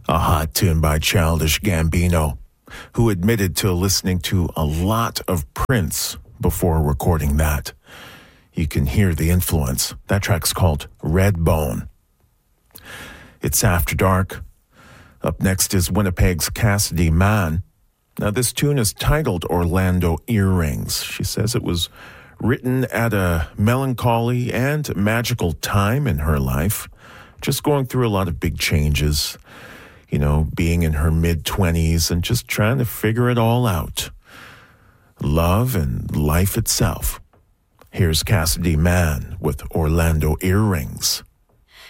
A hot tune by Childish Gambino, who admitted to listening to a lot of Prince before recording that. You can hear the influence. That track's called Redbone. It's After Dark. Up next is Winnipeg's Cassidy Mann. Now, this tune is titled Orlando Earrings. She says it was written at a melancholy and magical time in her life, just going through a lot of big changes, you know, being in her mid-20s and just trying to figure it all out. Love and life itself. Here's Cassidy Mann with Orlando Earrings.